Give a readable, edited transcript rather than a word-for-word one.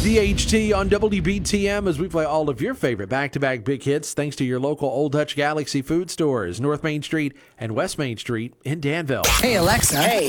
DHT on WBTM as we play all of your favorite back-to-back big hits thanks to your local Old Dutch Galaxy food stores, North Main Street and West Main Street in Danville. Hey, Alexa. Hey.